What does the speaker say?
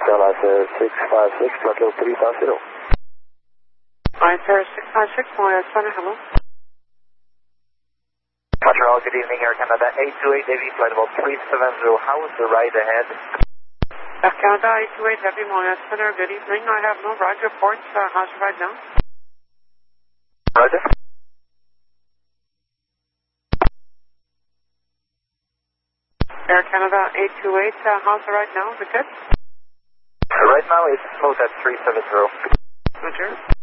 Dallas 656, flight level 350. Alright, Paris 656, Montreal Center, hello. Montreal, good evening, Air Canada 828 Heavy, flight level 370. How is the ride ahead? Air Canada 828 Heavy, Montreal Center, good evening. I have no ride reports. How's the ride now? Roger. Air Canada 828, how's the ride now? Is it good? Right now it's smooth at 370. Roger.